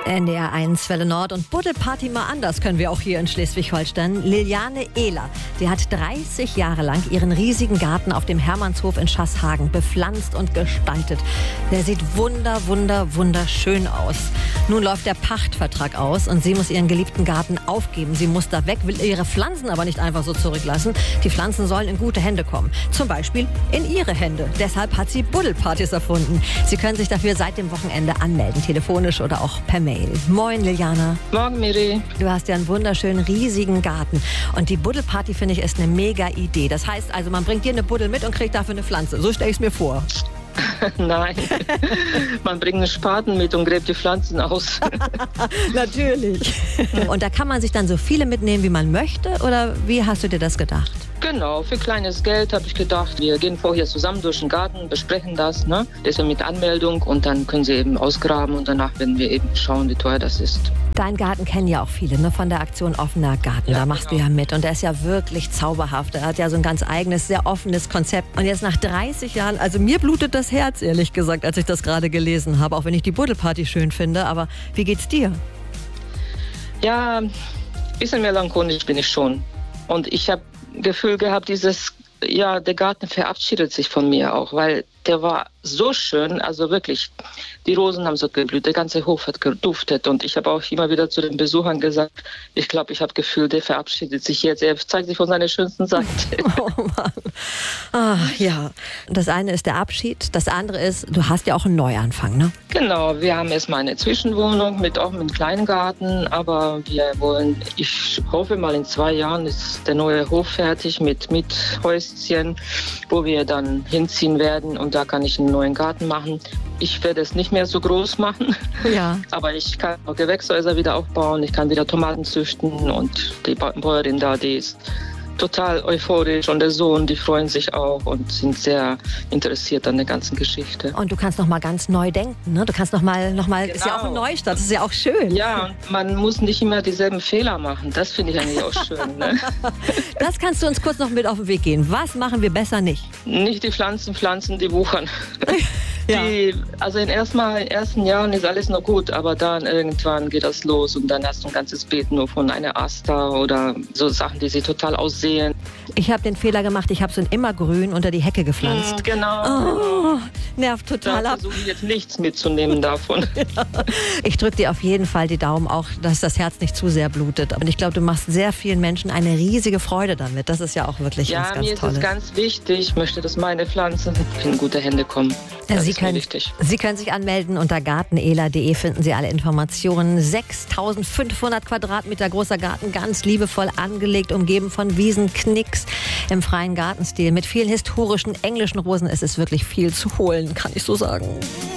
NDR 1 Welle Nord und Buddelparty mal anders können wir auch hier in Schleswig-Holstein. Liliane Ehler, die hat 30 Jahre lang ihren riesigen Garten auf dem Hermannshof in Schaßhagen bepflanzt und gestaltet. Der sieht wunderschön aus. Nun läuft der Pachtvertrag aus und sie muss ihren geliebten Garten aufgeben. Sie muss da weg, will ihre Pflanzen aber nicht einfach so zurücklassen. Die Pflanzen sollen in gute Hände kommen. Zum Beispiel in ihre Hände. Deshalb hat sie Buddelpartys erfunden. Sie können sich dafür seit dem Wochenende anmelden, telefonisch oder auch per Mail. Moin, Liliana. Morgen, Miri. Du hast ja einen wunderschönen, riesigen Garten. Und die Buddelparty, finde ich, ist eine mega Idee. Das heißt also, man bringt dir eine Buddel mit und kriegt dafür eine Pflanze. So stelle ich es mir vor. Nein, man bringt einen Spaten mit und gräbt die Pflanzen aus. Natürlich. Und da kann man sich dann so viele mitnehmen, wie man möchte? Oder wie hast du dir das gedacht? Genau, für kleines Geld habe ich gedacht, wir gehen vorher zusammen durch den Garten, besprechen das, ne? Das ist mit Anmeldung und dann können sie eben ausgraben und danach werden wir eben schauen, wie teuer das ist. Deinen Garten kennen ja auch viele, ne? Von der Aktion Offener Garten, ja, da machst du ja mit und der ist ja wirklich zauberhaft. Er hat ja so ein ganz eigenes, sehr offenes Konzept. Und jetzt nach 30 Jahren, also mir blutet das Herz, ehrlich gesagt, als ich das gerade gelesen habe, auch wenn ich die Buddelparty schön finde. Aber wie geht's dir? Ja, ein bisschen melancholisch bin ich schon. Und ich habe Gefühl gehabt, der Garten verabschiedet sich von mir auch, weil der war so schön, also wirklich, die Rosen haben so geblüht, der ganze Hof hat geduftet und ich habe auch immer wieder zu den Besuchern gesagt, ich glaube, ich habe Gefühl, der verabschiedet sich jetzt, er zeigt sich von seiner schönsten Seite. Oh Mann. Ach, ja, das eine ist der Abschied, das andere ist, du hast ja auch einen Neuanfang, ne? Genau, wir haben erstmal eine Zwischenwohnung mit auch einem kleinen Garten, aber ich hoffe mal in 2 Jahren ist der neue Hof fertig mit Häuschen, wo wir dann hinziehen werden und da kann ich einen neuen Garten machen. Ich werde es nicht mehr so groß machen, ja. Aber ich kann auch Gewächshäuser wieder aufbauen, ich kann wieder Tomaten züchten und die Bäuerin da, die ist total euphorisch und der Sohn, die freuen sich auch und sind sehr interessiert an der ganzen Geschichte. Und du kannst noch mal ganz neu denken, ne? Du kannst noch mal, genau. Ist ja auch ein Neustart, das ist ja auch schön. Ja, und man muss nicht immer dieselben Fehler machen, das finde ich eigentlich auch schön. Ne? Das kannst du uns kurz noch mit auf den Weg gehen. Was machen wir besser nicht? Nicht die Pflanzen, die wuchern. Ja. Also in den ersten Jahren ist alles noch gut, aber dann irgendwann geht das los und dann hast du ein ganzes Beet nur von einer Aster oder so Sachen, die sie total aussehen. Ich habe den Fehler gemacht, ich habe so ein Immergrün unter die Hecke gepflanzt. Genau. Oh, nervt total ab. Da versuche ich jetzt nichts mitzunehmen davon. Ja. Ich drücke dir auf jeden Fall die Daumen auch, dass das Herz nicht zu sehr blutet. Und ich glaube, du machst sehr vielen Menschen eine riesige Freude damit. Das ist ja auch wirklich ganz Tolles. Ja, mir ist es ganz wichtig. Ich möchte, dass meine Pflanzen in gute Hände kommen. Sie können sich anmelden unter gartenela.de, finden Sie alle Informationen. 6.500 Quadratmeter großer Garten, ganz liebevoll angelegt, umgeben von Wiesenknicks im freien Gartenstil mit vielen historischen englischen Rosen. Es ist wirklich viel zu holen, kann ich so sagen.